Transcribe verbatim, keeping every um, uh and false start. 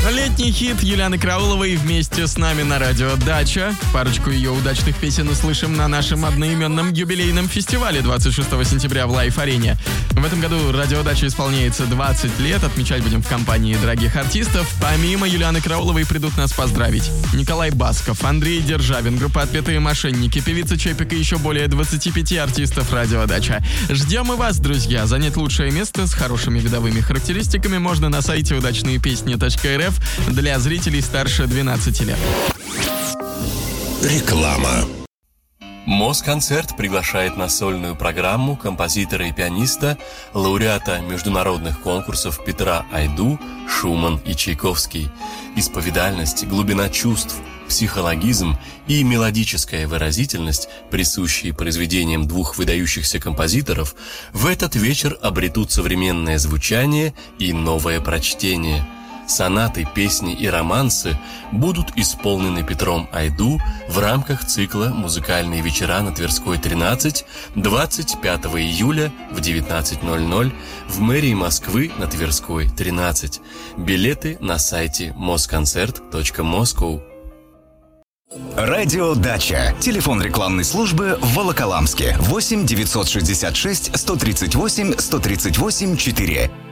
Летний хит Юлианы Карауловой вместе с нами на радио «Дача». Парочку ее удачных песен услышим на нашем одноименном юбилейном фестивале двадцать шестого сентября в Лайф-арене. В этом году радио «Дача» исполняется двадцать лет. Отмечать будем в компании дорогих артистов. Помимо Юлианы Карауловой придут нас поздравить Николай Басков, Андрей Державин, группа «Отпетые мошенники», певица Чепик и еще более двадцати пяти артистов радио «Дача». Ждем и вас, друзья. Занять лучшее место с хорошими видовыми характеристиками можно на сайте удачные песни точка эр эф для зрителей старше двенадцати лет. Реклама. Москонцерт приглашает на сольную программу композитора и пианиста, лауреата международных конкурсов Петра Айду, Шуман и Чайковский. Исповедальность, глубина чувств, психологизм и мелодическая выразительность, присущие произведениям двух выдающихся композиторов, в этот вечер обретут современное звучание и новое прочтение. Сонаты, песни и романсы будут исполнены Петром Айду в рамках цикла «Музыкальные вечера на Тверской тринадцать» двадцать пятого июля в девятнадцать ноль ноль в мэрии Москвы на Тверской тринадцать. Билеты на сайте москонцерт точка москоу. Радио «Дача». Телефон рекламной службы в Волоколамске. восемь девятьсот шестьдесят шесть сто тридцать восемь сто тридцать восемь четыре.